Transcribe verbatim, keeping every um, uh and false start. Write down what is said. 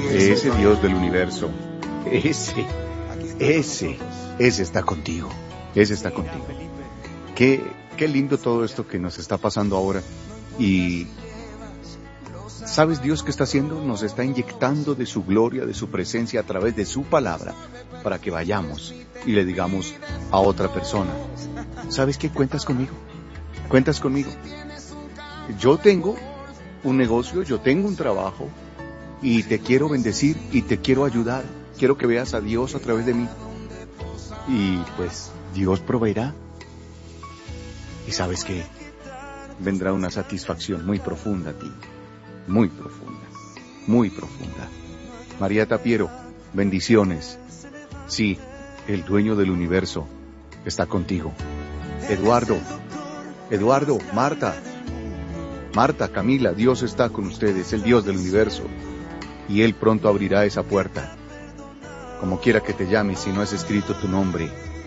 Ese Dios del universo, ese, ese, ese está contigo, ese está contigo. Qué, qué lindo todo esto que nos está pasando ahora. Y, ¿sabes Dios qué está haciendo? Nos está inyectando de su gloria, de su presencia a través de su palabra, para que vayamos y le digamos a otra persona, ¿sabes qué? Cuentas conmigo, cuentas conmigo. Yo tengo un negocio, yo tengo un trabajo, y te quiero bendecir y te quiero ayudar. Quiero que veas a Dios a través de mí. Y pues Dios proveerá. Y sabes que vendrá una satisfacción muy profunda a ti. Muy profunda. Muy profunda. María Tapiero, bendiciones. Sí, el dueño del universo está contigo. Eduardo, Eduardo, Marta, Marta, Camila, Dios está con ustedes, el Dios del universo. Y Él pronto abrirá esa puerta. Como quiera que te llames, si no has escrito tu nombre,